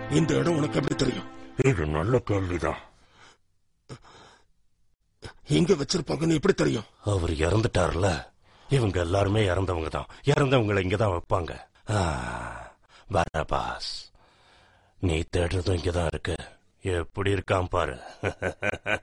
இந்த இடம் உனக்கு எப்படி தெரியும்? இது நல்ல கேள்விதான். எங்க வச்சிருப்பாங்கன்னு எப்படி தெரியும்? அவர் இறந்துட்டார்ல, இவங்க எல்லாருமே இறந்தவங்க தான். இறந்தவங்களை இங்கதான் வைப்பாங்க. பரபாஸ், நீ தேடுறதும் இங்கதான் இருக்கு. எப்படி இருக்கான் பாரு.